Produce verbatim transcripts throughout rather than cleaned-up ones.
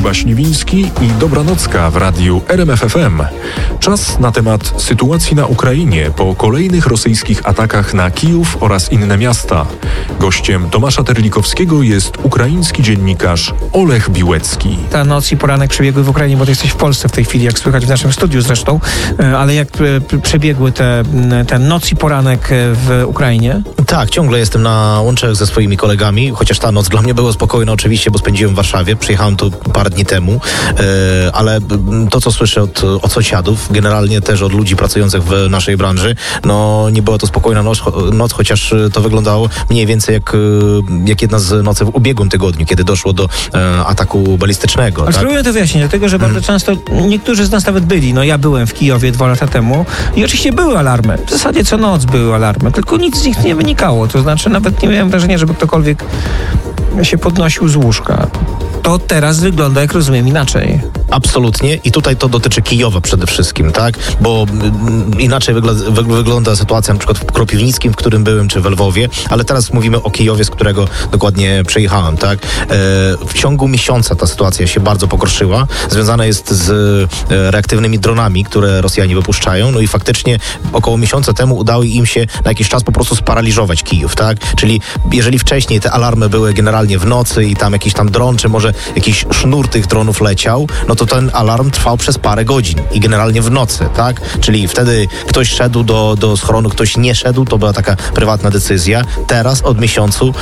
Waśniwiński i Dobranocka w radiu R M F F M. Czas na temat sytuacji na Ukrainie po kolejnych rosyjskich atakach na Kijów oraz inne miasta. Gościem Tomasza Terlikowskiego jest ukraiński dziennikarz Olech Biłecki. Ta noc i poranek przebiegły w Ukrainie, bo ty jesteś w Polsce w tej chwili, jak słychać w naszym studiu zresztą, ale jak przebiegły te, te noc i poranek w Ukrainie? Tak, ciągle jestem na łączach ze swoimi kolegami, chociaż ta noc dla mnie była spokojna oczywiście, bo spędziłem w Warszawie, przyjechałem tu parę dni temu, ale to, co słyszę od, od sąsiadów, generalnie też od ludzi pracujących w naszej branży, no nie była to spokojna noc, noc chociaż to wyglądało mniej więcej jak, jak jedna z nocy w ubiegłym tygodniu, kiedy doszło do e, ataku balistycznego. Ale tak? Spróbuję to wyjaśnić, dlatego że bardzo hmm. często niektórzy z nas nawet byli, no ja byłem w Kijowie dwa lata temu i oczywiście były alarmy, w zasadzie co noc były alarmy, tylko nic z nich nie wynikało, to znaczy nawet nie miałem wrażenia, żeby ktokolwiek się podnosił z łóżka. To teraz wygląda, jak rozumiem, inaczej. Absolutnie i tutaj to dotyczy Kijowa przede wszystkim, tak? Bo y, inaczej wygl- wy- wygląda sytuacja na przykład w Kropiwnickim, w którym byłem, czy w Lwowie, ale teraz mówimy o Kijowie, z którego dokładnie przejechałem, tak? E, w ciągu miesiąca ta sytuacja się bardzo pogorszyła. Związana jest z e, reaktywnymi dronami, które Rosjanie wypuszczają, no i faktycznie około miesiąca temu udało im się na jakiś czas po prostu sparaliżować Kijów, tak? Czyli jeżeli wcześniej te alarmy były generalnie w nocy i tam jakiś tam dron, czy może jakiś sznur tych dronów leciał, no to ten alarm trwał przez parę godzin i generalnie w nocy, tak? Czyli wtedy ktoś szedł do, do schronu, ktoś nie szedł, to była taka prywatna decyzja. Teraz od miesiącu yy,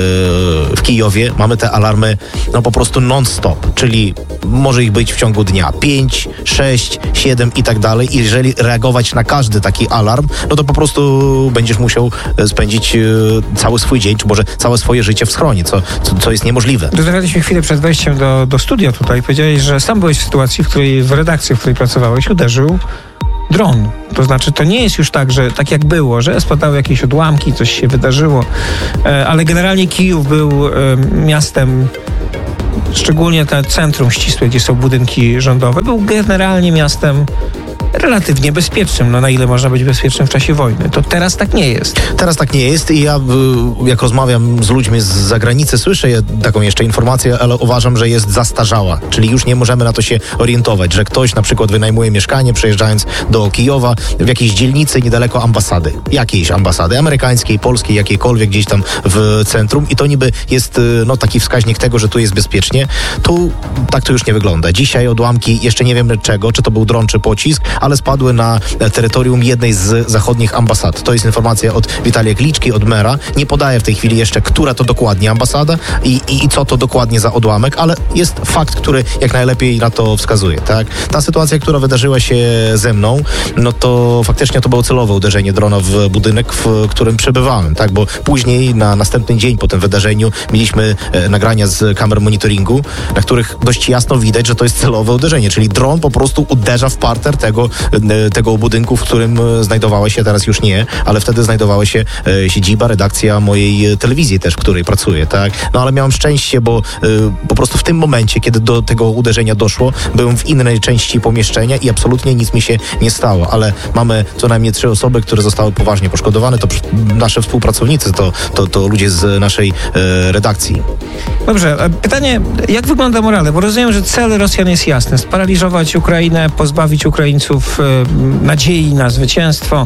w Kijowie mamy te alarmy no po prostu non-stop, czyli może ich być w ciągu dnia pięć, sześć, siedem i tak dalej. I jeżeli reagować na każdy taki alarm, no to po prostu będziesz musiał spędzić yy, cały swój dzień, czy może całe swoje życie w schronie, co, co, co jest niemożliwe. Rozmawialiśmy chwilę przed wejściem do, do studia tutaj. Powiedziałeś, że sam byłeś w sytuacji, w której w redakcji, w której pracowałeś, uderzył dron. To znaczy, to nie jest już tak, że tak jak było, że spadały jakieś odłamki, coś się wydarzyło, ale generalnie Kijów był miastem, szczególnie to centrum ścisłe, gdzie są budynki rządowe, był generalnie miastem relatywnie bezpiecznym, no na ile można być bezpiecznym w czasie wojny. To teraz tak nie jest. Teraz tak nie jest i ja jak rozmawiam z ludźmi z zagranicy, słyszę taką jeszcze informację, ale uważam, że jest zastarzała, czyli już nie możemy na to się orientować, że ktoś na przykład wynajmuje mieszkanie, przejeżdżając do Kijowa w jakiejś dzielnicy niedaleko ambasady, jakiejś ambasady, amerykańskiej, polskiej, jakiejkolwiek gdzieś tam w centrum i to niby jest no taki wskaźnik tego, że tu jest bezpiecznie. Tu tak to już nie wygląda. Dzisiaj odłamki, jeszcze nie wiemy czego, czy to był dron, czy pocisk, ale spadły na terytorium jednej z zachodnich ambasad. To jest informacja od Witalija Kliczki, od mera. Nie podaję w tej chwili jeszcze, która to dokładnie ambasada i, i, i co to dokładnie za odłamek, ale jest fakt, który jak najlepiej na to wskazuje. Tak? Ta sytuacja, która wydarzyła się ze mną, no to faktycznie to było celowe uderzenie drona w budynek, w którym przebywałem, tak? Bo później na następny dzień po tym wydarzeniu mieliśmy e, nagrania z kamer monitoringu, na których dość jasno widać, że to jest celowe uderzenie, czyli dron po prostu uderza w parter tego tego budynku, w którym znajdowała się, teraz już nie, ale wtedy znajdowała się e, siedziba, redakcja mojej telewizji też, w której pracuję, tak? No ale miałem szczęście, bo e, po prostu w tym momencie, kiedy do tego uderzenia doszło, byłem w innej części pomieszczenia i absolutnie nic mi się nie stało, ale mamy co najmniej trzy osoby, które zostały poważnie poszkodowane, to nasze współpracownicy, to, to, to ludzie z naszej e, redakcji. Dobrze, pytanie, jak wygląda morale? Bo rozumiem, że cel Rosjan jest jasny, sparaliżować Ukrainę, pozbawić Ukraińców nadziei na zwycięstwo,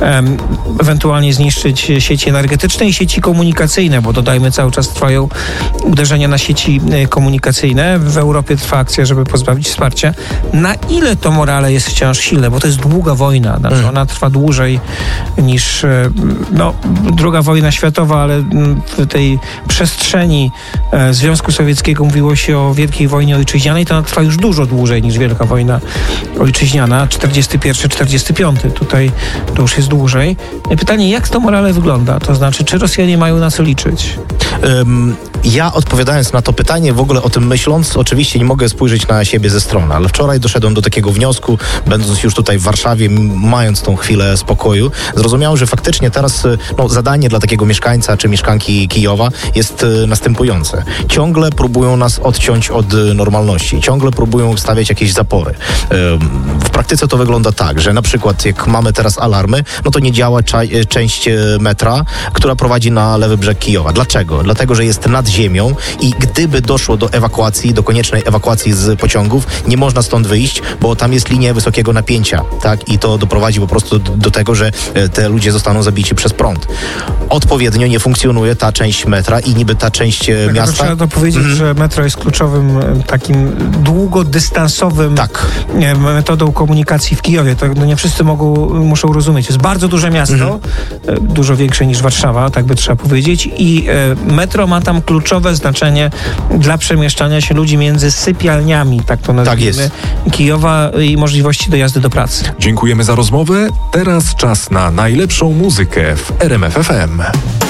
ewentualnie zniszczyć sieci energetyczne i sieci komunikacyjne, bo dodajmy, cały czas trwają uderzenia na sieci komunikacyjne. W Europie trwa akcja, żeby pozbawić wsparcia. Na ile to morale jest wciąż silne? Bo to jest długa wojna. Znaczy mm. Ona trwa dłużej niż no, druga wojna światowa, ale w tej przestrzeni Związku Sowieckiego mówiło się o Wielkiej Wojnie Ojczyźnianej. To ona trwa już dużo dłużej niż Wielka Wojna Ojczyźniana. czterdziesty pierwszy czterdziesty piąty. Tutaj to już jest dłużej. Pytanie, jak to morale wygląda? To znaczy, czy Rosjanie mają na co liczyć? Um, ja odpowiadając na to pytanie, w ogóle o tym myśląc, oczywiście nie mogę spojrzeć na siebie ze strony, ale wczoraj doszedłem do takiego wniosku, będąc już tutaj w Warszawie, mając tą chwilę spokoju, zrozumiałem, że faktycznie teraz no, zadanie dla takiego mieszkańca czy mieszkanki Kijowa jest y, następujące. Ciągle próbują nas odciąć od normalności. Ciągle próbują stawiać jakieś zapory. Y, w praktyce to to wygląda tak, że na przykład jak mamy teraz alarmy, no to nie działa cza- część metra, która prowadzi na lewy brzeg Kijowa. Dlaczego? Dlatego, że jest nad ziemią i gdyby doszło do ewakuacji, do koniecznej ewakuacji z pociągów, nie można stąd wyjść, bo tam jest linia wysokiego napięcia, tak? I to doprowadzi po prostu do, do tego, że te ludzie zostaną zabici przez prąd. Odpowiednio nie funkcjonuje ta część metra i niby ta część tak, miasta... Trzeba to powiedzieć, mm. że metro jest kluczowym takim długodystansowym tak. metodą komunikacji w Kijowie. To no nie wszyscy mogą, muszą rozumieć. To jest bardzo duże miasto, mm. dużo większe niż Warszawa, tak by trzeba powiedzieć, i metro ma tam kluczowe znaczenie dla przemieszczania się ludzi między sypialniami, tak to nazwijmy, tak Kijowa i możliwości dojazdu do pracy. Dziękujemy za rozmowę. Teraz czas na najlepszą muzykę w R M F F M.